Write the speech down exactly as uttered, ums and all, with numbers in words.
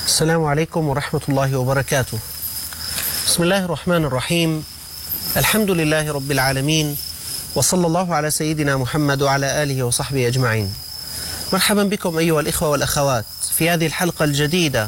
السلام عليكم ورحمة الله وبركاته. بسم الله الرحمن الرحيم. الحمد لله رب العالمين، وصلى الله على سيدنا محمد وعلى آله وصحبه أجمعين. مرحبا بكم أيها الإخوة والأخوات في هذه الحلقة الجديدة